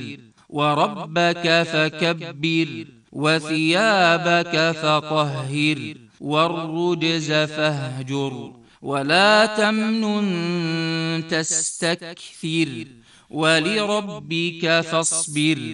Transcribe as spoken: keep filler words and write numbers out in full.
وربك فكبر وثيابك فطهر والرجز فاهجر ولا تمنن تستكثر ولربك فاصبر